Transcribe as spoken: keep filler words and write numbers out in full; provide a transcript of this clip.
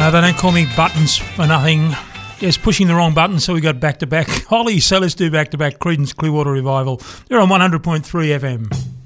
Uh, they don't call me Buttons for nothing. Yes, pushing the wrong button, so we got back-to-back. Holly, so let's do back-to-back Creedence Clearwater Revival. They're on one hundred point three F M.